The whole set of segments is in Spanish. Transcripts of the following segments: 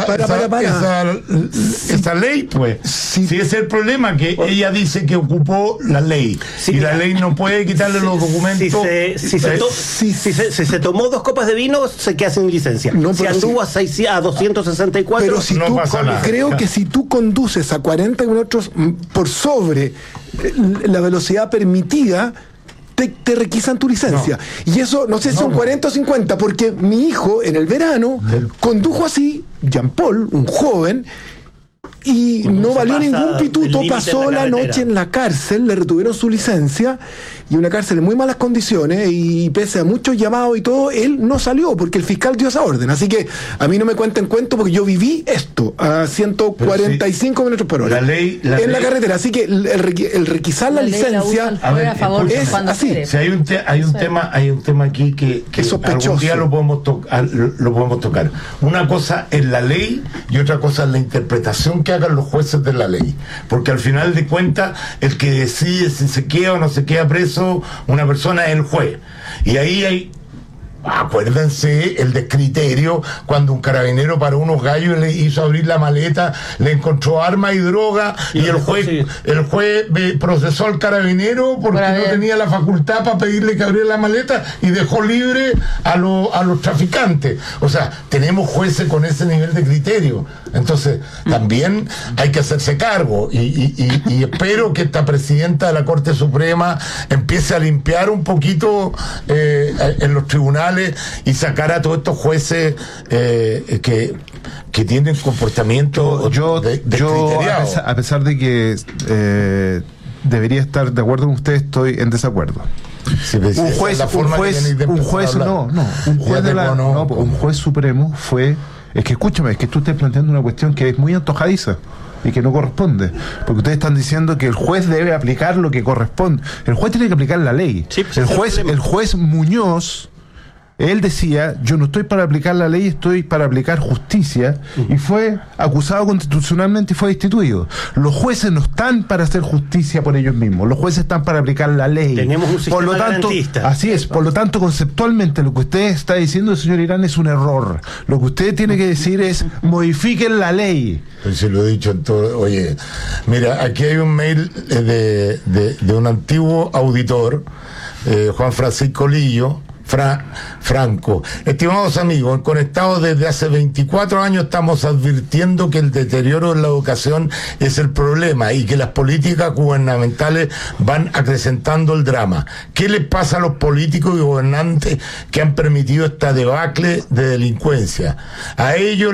esa ley, pues. Sí. Si es el problema, que ella dice que ocupó la ley. Sí, y la ley no puede quitarle los documentos. Si se tomó 2 copas de vino, se queda sin licencia. No, si anduvo a 264, pero si no pasa nada. Creo que si tú conduces a 40 kilómetros por sobre la velocidad permitida, te requisan tu licencia. No. Y eso, no sé si son 40 o 50, porque mi hijo en el verano condujo así, Jean Paul, un joven, y no valió ningún pituto, pasó la noche en la cárcel, le retuvieron su licencia, y una cárcel en muy malas condiciones, y pese a muchos llamados y todo, él no salió porque el fiscal dio esa orden. Así que a mí no me cuenten cuento, porque yo viví esto a 145 kilómetros por hora en la carretera. Así que el requisar la licencia es así. Si hay un tema aquí que algún día lo podemos tocar. Una cosa es la ley y otra cosa es la interpretación que hagan los jueces de la ley, porque al final de cuentas el que decide si se queda o no se queda preso una persona es el juez, y ahí hay, acuérdense, el descriterio cuando un carabinero paró unos gallos y le hizo abrir la maleta, le encontró armas y droga, y el juez procesó al carabinero porque no tenía la facultad para pedirle que abriera la maleta y dejó libre a los traficantes. O sea, tenemos jueces con ese nivel de criterio. Entonces también hay que hacerse cargo, y espero que esta presidenta de la Corte Suprema empiece a limpiar un poquito en los tribunales y sacar a todos estos jueces que tienen comportamiento descriteriado. A pesar de que debería estar de acuerdo con usted, estoy en desacuerdo. Sí, un juez supremo fue... Es que escúchame, es que tú estás planteando una cuestión que es muy antojadiza y que no corresponde, porque ustedes están diciendo que el juez debe aplicar lo que corresponde. El juez tiene que aplicar la ley. Sí, pues el juez Muñoz, él decía: yo no estoy para aplicar la ley, estoy para aplicar justicia, y fue acusado constitucionalmente y fue destituido. Los jueces no están para hacer justicia por ellos mismos, los jueces están para aplicar la ley. Tenemos un sistema garantista. Así es, por lo tanto, conceptualmente lo que usted está diciendo, señor Irán, es un error. Lo que usted tiene que decir es: modifiquen la ley. Pues se lo he dicho en todo. Oye, mira, aquí hay un mail de un antiguo auditor, Juan Francisco Lillo, Franco. Estimados amigos, conectados desde hace 24 años estamos advirtiendo que el deterioro en la educación es el problema y que las políticas gubernamentales van acrecentando el drama. ¿Qué les pasa a los políticos y gobernantes que han permitido esta debacle de delincuencia? A ellos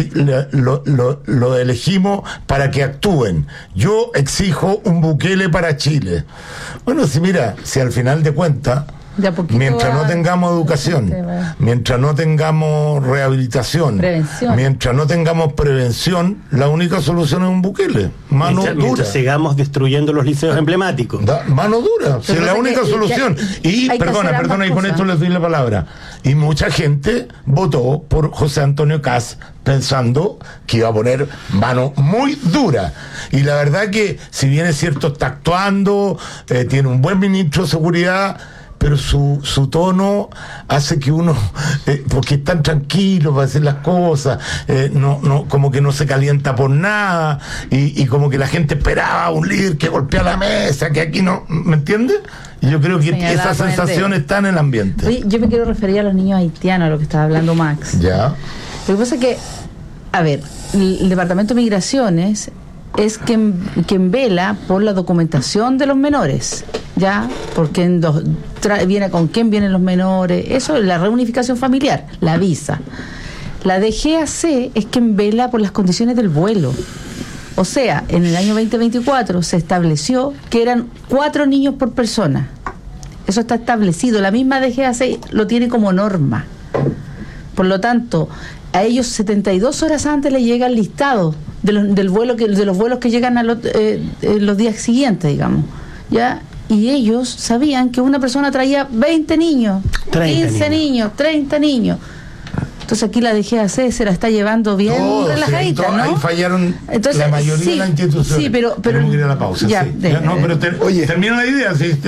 lo elegimos para que actúen. Yo exijo un Bukele para Chile. Bueno, si al final de cuentas, mientras no tengamos educación, mientras no tengamos rehabilitación, mientras no tengamos prevención, la única solución es un Bukele. Mano dura. Mientras sigamos destruyendo los liceos emblemáticos. Mano dura, es la única solución. Y perdona, y con esto les doy la palabra. Y mucha gente votó por José Antonio Kast pensando que iba a poner mano muy dura. Y la verdad que, si bien es cierto, está actuando, tiene un buen ministro de seguridad, pero su tono hace que uno, porque es tan tranquilo para hacer las cosas, como que no se calienta por nada, y como que la gente esperaba un líder que golpea la mesa, que aquí no, ¿me entiendes? Y yo creo que esa sensación está en el ambiente. Oye, yo me quiero referir a los niños haitianos, a lo que estaba hablando Max. Ya. Lo que pasa es que, a ver, el Departamento de Migraciones es quien vela por la documentación de los menores, ¿ya? Por quién viene, con quién vienen los menores, eso es la reunificación familiar, la visa. La DGAC es quien vela por las condiciones del vuelo. O sea, en el año 2024 se estableció que eran 4 niños por persona. Eso está establecido, la misma DGAC lo tiene como norma. Por lo tanto, a ellos 72 horas antes les llega el listado de los vuelos que llegan a los días siguientes, digamos, ¿ya? Y ellos sabían que una persona traía 20 niños, 15 niños, 30 niños. Entonces aquí la DGAC se la está llevando bien relajadita, ¿no? Ahí fallaron. Entonces, la mayoría de las instituciones. Sí, pero tenemos que ir a la pausa. Termina la idea. Sí,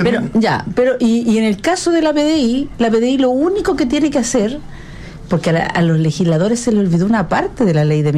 y en el caso de la PDI lo único que tiene que hacer, porque a los legisladores se les olvidó una parte de la ley de